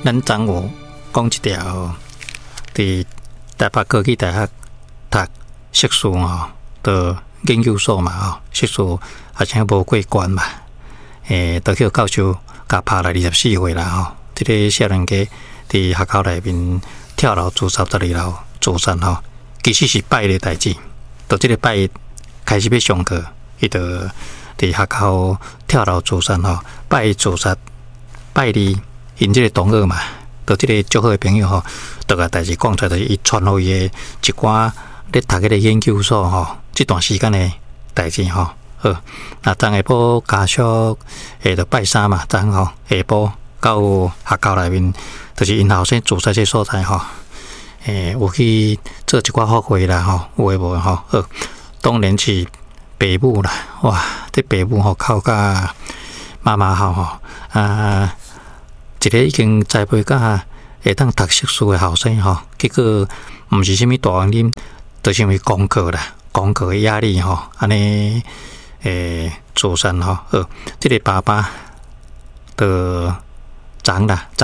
咱昨有讲一条，伫台北科技大学读硕士吼，的研究所嘛吼，硕士好像无过关嘛，都叫教授甲拍了24岁啦吼。这个少年家伫学校内面跳楼自杀12楼自杀吼，其实是拜的代志。到这个拜开始要上课，伊就伫学校跳楼自杀吼，拜自杀拜二因这个同学嘛，到这个足好的朋友吼，都甲代志讲出来，就是伊传互伊的一寡咧读迄个研究所吼，这段时间的代志吼。好，那昨下晡家属就拜三嘛，昨吼下晡到学校内面，就是因后生自杀这所在吼，有去做一寡发挥啦吼，有诶无吼？好，当然是爸母啦，哇，这爸母吼靠甲妈妈吼一个已经栽培甲会当读硕士的后生吼，结果毋是啥物大原因，就是因为功课啦，功课的压力吼，安尼自杀吼。好，这个爸爸的昨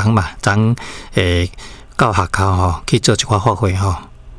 到学校吼去做一寡发挥吼，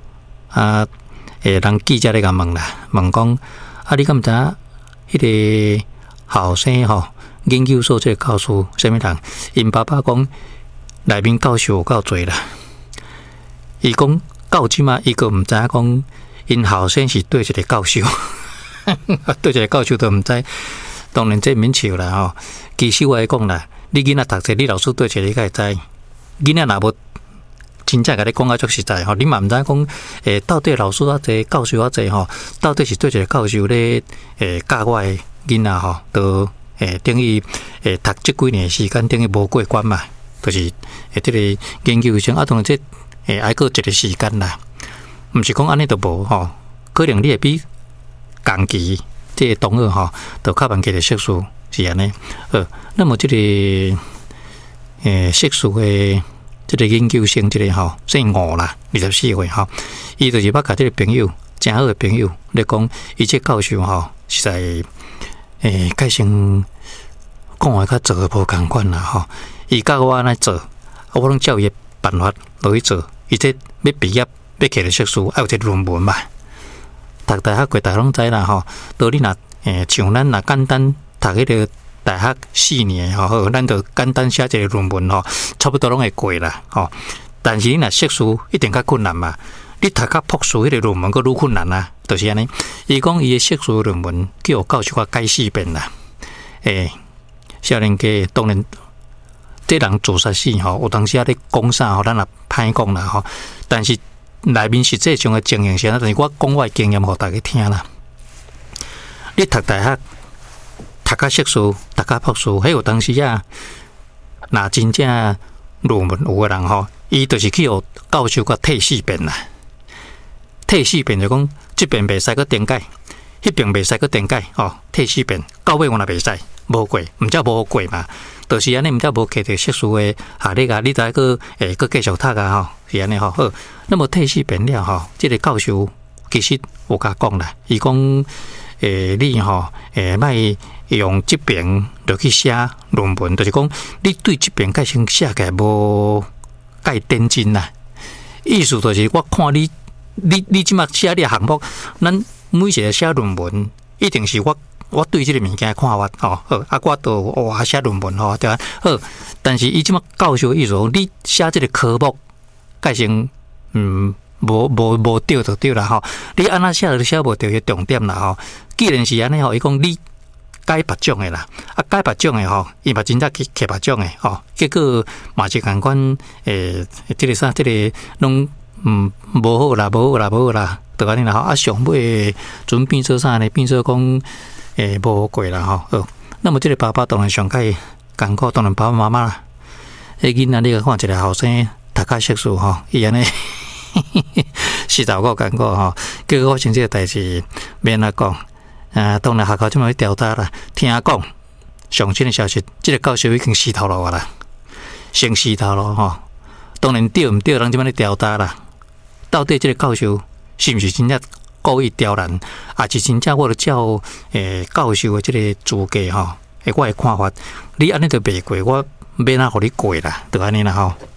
人记者咧甲问啦，问讲你敢毋知影迄个后生吼？研究所这个教授什么人？因爸爸讲内面教授有够多啦。伊讲到即嘛，伊个毋知影讲因后生是对一个教授，对一个教授都毋知。当然这免笑啦吼。其实我来讲啦，你囡仔读册，你老师对一个你会知。囡仔若无真正甲你讲啊，足实在吼，你嘛毋知讲到底老师啊济，教授啊济吼，到底是对一个教授咧教我的囡仔吼都。等于读这几年时间，等于无过关嘛，就是这个研究生当然这还过一个时间啦，毋是讲安尼都无吼，可能你会比同期这个同学吼，都较慢给的硕士是安尼。那么这个硕士的这个研究生这个吼，姓吴啦，24岁吼，伊就是捌甲这个朋友，真好的朋友咧讲，伊这教授吼实在。改成讲话较做无共款啦吼，伊教我安尼做，我拢照伊办法落去做。伊这要毕业要摕个硕士，还有一个论文嘛。读大学过大家拢知啦吼，到你若像咱若简单读迄个大学4年吼，咱就简单写一个论文吼，差不多拢会过啦吼。但是你若硕士一定较困难嘛。你读较博士迄个论文，佫愈困难啊，就是安尼。伊讲伊的硕士论文叫教授改4遍啦。少年家当然，这人自杀死吼，有当时啊咧讲啥吼，咱也歹讲啦吼。但是内面实际上的情形是安，但是我讲我的经验互大家听啦。你读大学，读较硕士，读较博士，迄有当时啊，若真正论文有个人吼，伊就是去互教授甲替4遍啦。替4遍就讲，这边袂使佮点解，迄边袂使佮点解，吼，替4遍，到尾我若袂使，无过，毋则无过嘛，就是安尼，毋则无摕到硕士的学历啊，你再佮佮继续读啊，吼，是安尼吼。好，那么替4遍了吼，这个教授其实有甲讲啦，伊讲，你吼，莫用这边就去写论文，就是讲你对这边改成写起来无介认真啦，意思就是我看你即马写你的项目，咱每一个写论文，一定是我对这个物件看法吼，好，我都哇写论文吼，对吧？好，但是伊即马教授意思，你写这个科目，改成无对就对啦吼，你安那写就写无对个重点啦吼。既然是安尼吼，伊讲你改别种的啦，改别种的吼，伊嘛真正去别种的吼，结果嘛是共款这个啥，这个拢。无好啦，就安尼啦吼。上尾准变做啥呢？变做讲无过啦吼。好，那么这个爸爸当然上介艰苦，当然爸爸妈妈啦。囡仔你看一个后生读较硕士吼，伊安尼实在够艰苦吼。结果发生这个代志，免来讲。当然学校这么去调查啦，听讲上新的消息，这个教授已经死头路啦，先死头路吼。当然对毋对，人这么去调查啦。到底这个教授是毋是真正故意刁难，还是真正我著照教授的这个资格吼，我的看法，你安尼就袂过，我免哪互你过啦，就安尼啦吼。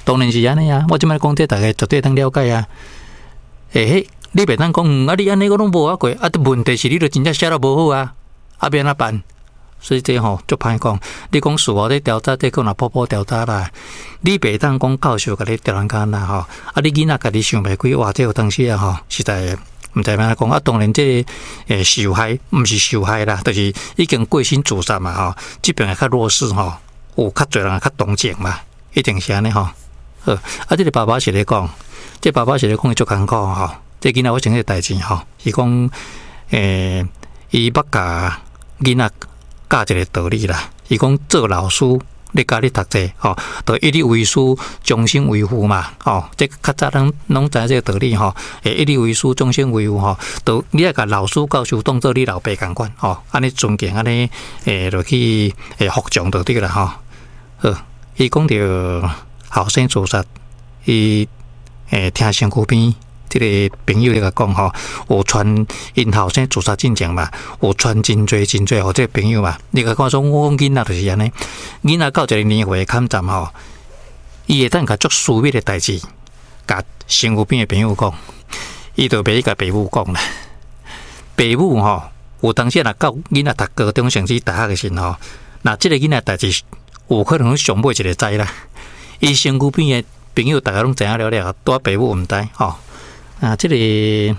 当然是安尼啊，我即摆讲这大家绝对通了解啊。你袂当讲，你安尼我拢无学过，问题是你都真正写得无好啊，要安怎办？所以这足歹讲。你讲事后咧调查，这可能泡泡调查啦。你袂当讲教授甲你调人干啦你囡仔家己想袂开，哇！这有当时啊实在毋知安怎讲当然这受害毋是受害啦，就是已经过身自杀嘛这边较弱势有较侪人较同情嘛，一定是安尼这个爸爸是咧讲，这爸爸是咧讲伊足艰苦这囡仔我前个代志伊讲伊捌甲囡仔教一个道理啦。伊讲做老师，你教你读册就一律为师，终身为父嘛这较早人拢知这个道理一律为师，终身为父就你要甲老师教授当做你老爸共款安尼尊敬安尼就去服从就对啦伊讲着后生自杀，伊听身躯边这个朋友咧甲讲有传因后生自杀进程嘛，有传真侪互这个朋友嘛。你甲看说，我讲囡仔就是安尼，囡仔到一个年岁坎站伊会当甲足私密的代志，甲身躯边的朋友讲，伊就袂甲爸母讲啦。爸母有当时若到囡仔读高中甚至大学的时若这个囡仔代志有可能上尾一个知啦。伊身躯边的朋友大家拢知影了，多爸母毋知这个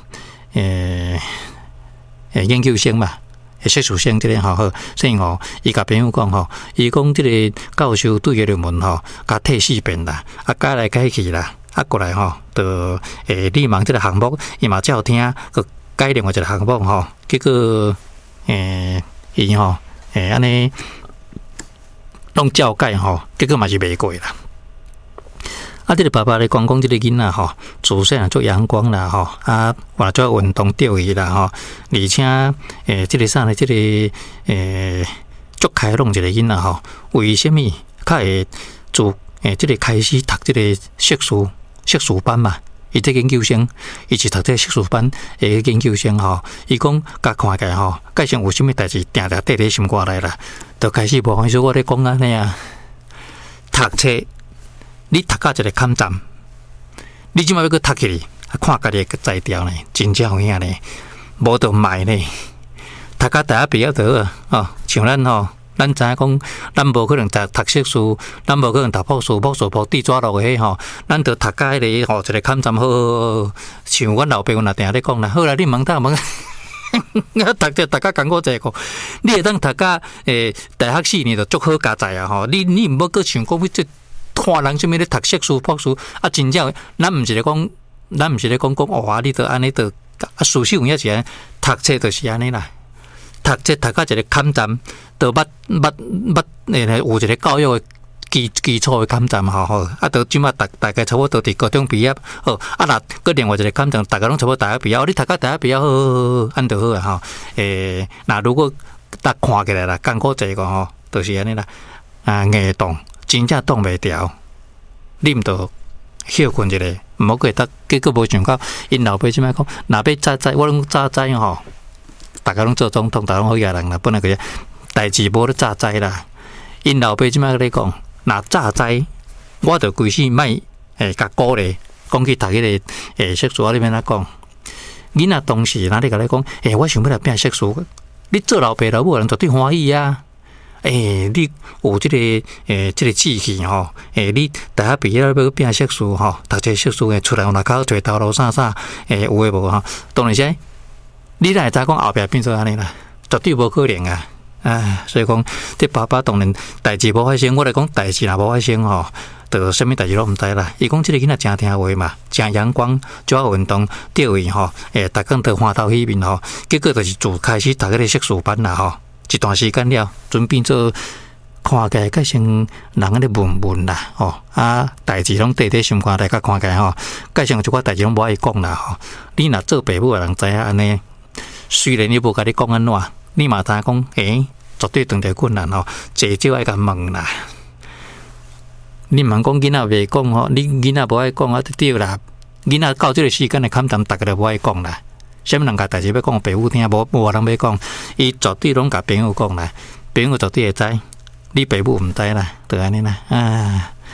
研究生嘛，学术生这个所以伊甲朋友讲伊讲这个教授对个论文甲退4遍啦，改来改去啦，过来就立盲这个项目，伊嘛照听，佮改另外一个项目结果伊安尼拢照改结果嘛是袂过啦。这个爸爸咧讲这个囡仔自细做阳光啦或者运动钓鱼啦而且这个啥呢？这个足开朗一个囡仔为什么较会自这个开始读这个硕士班嘛？伊这研究生，伊是读这硕士班的研究生伊讲甲看起来介绍有啥物代志，定缀在心肝内啦，就开始无。说我咧讲安尼啊，读册。你读到一个坎站，你即摆要去读起哩，看家己个材料呢，真正有影呢，无得卖呢。读到大学毕业就好像咱知影讲，咱无可能读硕士，咱无可能读博士，博地抓落去咱着读到迄个一个坎站好，像阮老爸阮也定咧讲啦，好啦，你问他问。读到艰苦济个，你会当读到大学4年就足好加载你毋要搁想讲这。看人什么咧读硕士、博士真正咱毋是咧讲你着安尼着事实也是安尼，读册就是安尼啦。读册读到一个坎站，着有一个教育的基础的坎站着即马大概差不多伫高中毕业若搁另外一个坎站，大家拢差不多大学毕业，你读到大学毕业好，安就好啊若如果看起来啦，艰苦济个就是安尼啦硬动。真正挡袂牢，你毋着休困一下，毋好过得，结果无想到因老爸即摆讲，若要早知，我拢早知大家拢做总统，大家拢好野人啦，本来个代志无咧早知啦。因老爸即摆咧讲，若早知，我着规世卖甲鼓励，讲去读迄个硕士，你免哪讲？囡仔当时哪里甲你讲？我想要来变硕士，你做老爸老母人绝对欢喜啊！你有这个志气你大学毕业要变硕士读这硕士出来有若考找头路啥有诶无当然是你哪会知讲后壁变做安尼啦？绝对无可能啊！所以讲这爸爸当然代志无发生，我来讲代志若无发生就什么代志拢毋知啦。伊讲这个囡仔真听话嘛，真阳光，主要运动钓鱼逐工都欢头喜面结果就是自开始读迄个硕士班啦一段时间了，准备做看起来较像人安尼闷啦代志拢缀心肝内，甲看起来介像一寡代志拢无爱讲啦你若做爸母的人知影安尼，虽然伊无甲你讲安怎，你嘛知影讲绝对当着困难至少爱甲问啦。你毋通讲囡仔袂讲你囡仔无爱讲就对啦。囡仔到这个时间的坎站，逐个都无爱讲啦。什么人甲代志要讲爸母听，无人要讲，伊绝对拢甲朋友讲啦，朋友绝对会知，你爸母毋知啦，就安尼啦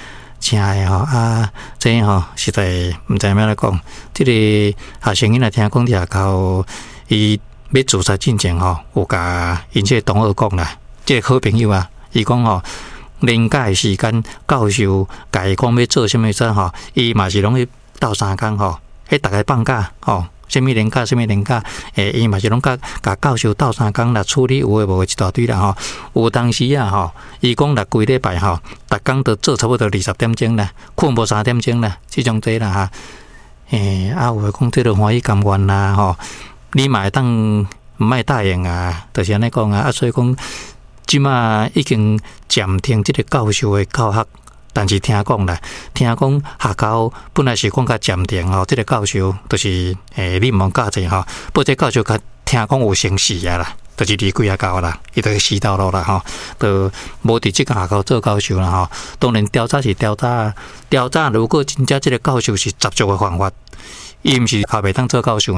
亲爱吼这吼实在毋知咩来讲。这个学生因来听讲伫校伊要自杀进前吼，有甲因这同学讲啦，这个好朋友啊，伊讲吼。年假的时间，教授甲伊讲要做啥物事吼，伊嘛是拢去斗相共吼，迄逐个放假吼，啥物年假，伊嘛是拢甲教授斗相共啦，处理有诶无诶一大堆啦吼。有当时啊吼，伊讲六规礼拜吼，逐工都做差不多20点钟啦，困无3点钟啦，即种济啦哈。有诶讲这个欢喜甘愿啦吼，你嘛会当毋莫答应啊，就是安尼讲啊，所以讲。即马已经暂停即个教授的教学，但是听讲学校本来是讲甲暂停吼，即个教授就是你毋通教者吼，不过这教授甲听讲有先死啊啦，就是离几啊教啦，伊就死到咯啦吼，就无伫即个学校做教授啦吼。当然调查是调查，如果真正即个教授是十足的犯法，伊毋是靠袂当做教授。